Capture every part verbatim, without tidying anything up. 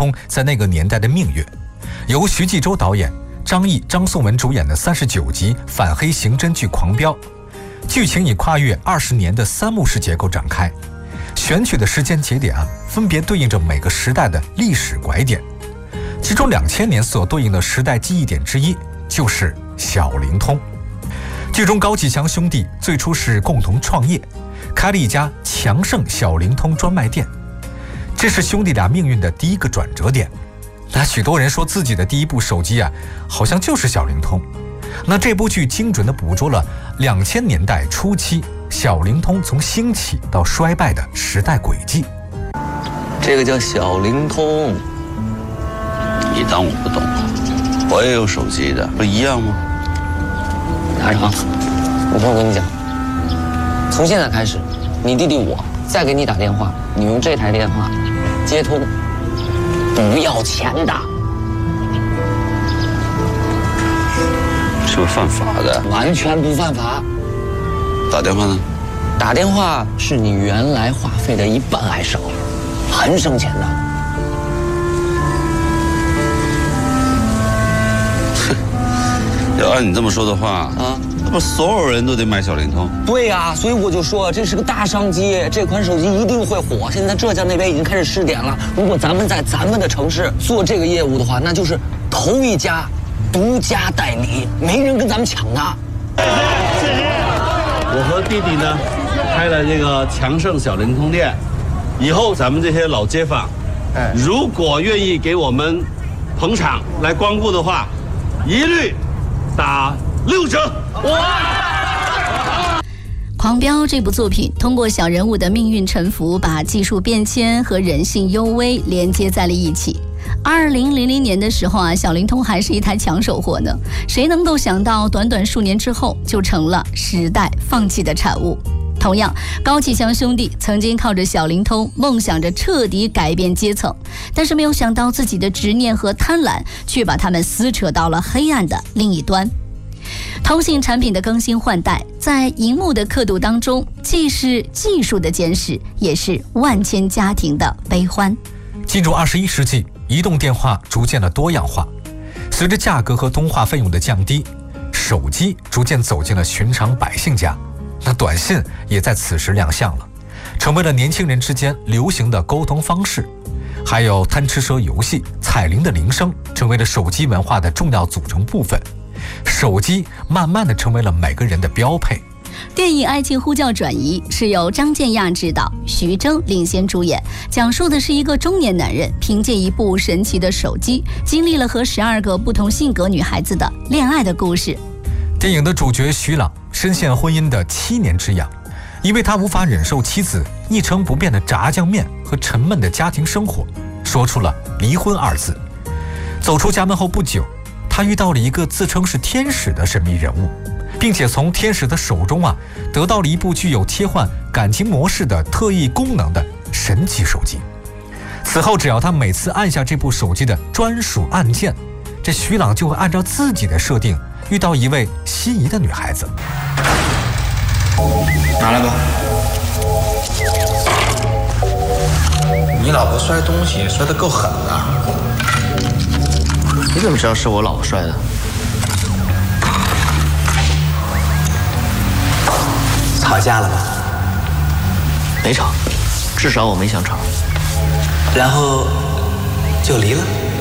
通在那个年代的命运，由徐纪周导演、张译、张颂文主演的三十九集反黑刑侦剧《狂飙》，剧情以跨越二十年的三幕式结构展开，选取的时间节点啊，分别对应着每个时代的历史拐点。其中两千年所对应的时代记忆点之一就是小灵通。剧中高启强兄弟最初是共同创业，开了一家强盛小灵通专卖店，这是兄弟俩命运的第一个转折点。那许多人说自己的第一部手机啊，好像就是小灵通。那这部剧精准地捕捉了两千年代初期小灵通从兴起到衰败的时代轨迹。 这个叫小灵通， 你当我不懂啊？我也有手机的，不一样吗？ 拿着啊！我听我跟你讲，从现在开始，你弟弟我再给你打电话，你用这台电话接通，不要钱的。 是不是犯法的？ 完全不犯法。 打电话呢？ 打电话是你原来话费的一半还少，很省钱的。 要按你这么说的话啊， 那不所有人都得买小灵通？ 对呀、啊，所以我就说这是个大商机，这款手机一定会火。现在浙江那边已经开始试点了，如果咱们在咱们的城市做这个业务的话，那就是头一家独家代理，没人跟咱们抢的。 谢谢。我和弟弟呢，开了这个强盛小灵通店，以后咱们这些老街坊，如果愿意给我们捧场来光顾的话，一律打六折。 狂飙这部作品通过小人物的命运沉浮，把技术变迁和人性幽微连接在了一起。二零零零年的时候啊，小灵通还是一台抢手货呢，谁能够想到短短数年之后就成了时代放弃的产物。同样，高启强兄弟曾经靠着小灵通梦想着彻底改变阶层，但是没有想到自己的执念和贪婪却把他们撕扯到了黑暗的另一端。通信产品的更新换代，在荧幕的刻度当中，既是技术的监视，也是万千家庭的悲欢。 进入二十一世纪，移动电话逐渐的多样化，随着价格和通话费用的降低，手机逐渐走进了寻常百姓家。那短信也在此时亮相了，成为了年轻人之间流行的沟通方式。还有贪吃蛇游戏、彩铃的铃声成为了手机文化的重要组成部分。手机慢慢的成为了每个人的标配。 电影《爱情呼叫转移》是由张建亚执导，徐峥领衔主演，讲述的是一个中年男人凭借一部神奇的手机，经历了和十二个不同性格女孩子的恋爱的故事。 电影的主角徐朗深陷婚姻的七年之痒，因为他无法忍受妻子一成不变的炸酱面和沉闷的家庭生活，说出了离婚二字。走出家门后不久，他遇到了一个自称是天使的神秘人物，并且从天使的手中啊，得到了一部具有切换感情模式的特异功能的神奇手机。此后，只要他每次按下这部手机的专属按键，这徐朗就会按照自己的设定遇到一位心仪的女孩子。 拿来吧。你老婆摔东西摔得够狠的。你怎么知道是我老婆摔的？ 吵架了吧？ 没吵，至少我没想吵。 然后就离了？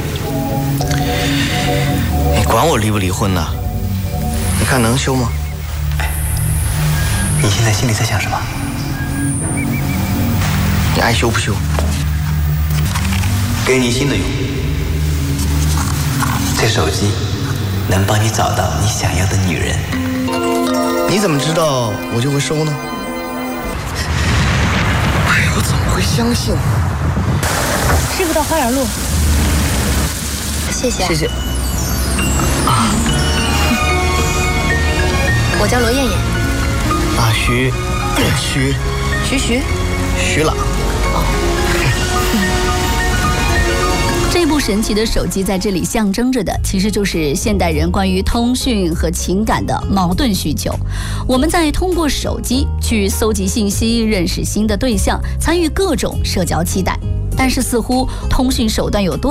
你管我离不离婚呢？你看能修吗？ 你现在心里在想什么？ 你爱修不修？ 给你新的用。这手机能帮你找到你想要的女人。 你怎么知道我就会收呢？哎，我怎么会相信？ 师傅到花园路。谢谢。 谢谢。 啊，我叫罗艳艳。 啊，徐，徐， 徐徐， 徐朗。 这部神奇的手机在这里象征着的，其实就是现代人关于通讯和情感的矛盾需求。我们在通过手机去搜集信息，认识新的对象，参与各种社交期待，但是似乎通讯手段有多